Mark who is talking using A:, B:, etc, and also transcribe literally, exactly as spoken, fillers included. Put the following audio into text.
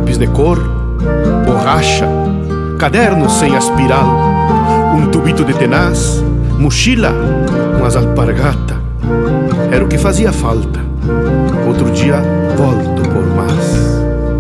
A: lápis de cor, borracha, caderno sem aspiral, um tubito de tenaz, mochila, umas alpargata. Era o que fazia falta. Outro dia volto